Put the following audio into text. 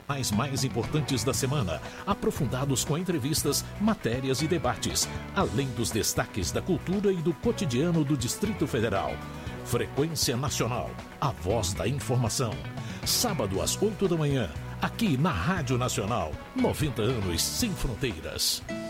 mais importantes da semana, aprofundados com entrevistas, matérias e debates, além dos destaques da cultura e do cotidiano do Distrito Federal. Frequência Nacional, a voz da informação. Sábado às 8 da manhã, aqui na Rádio Nacional, 90 anos sem fronteiras.